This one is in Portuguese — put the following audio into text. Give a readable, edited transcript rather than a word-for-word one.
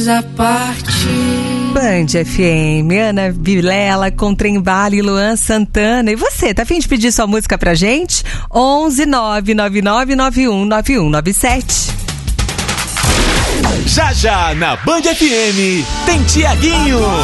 A parte. Band FM, Ana Vilela com Trembala e Luan Santana. E você, tá a fim de pedir sua música pra gente? 11 999919197. Já já na Band FM tem Tiaguinho.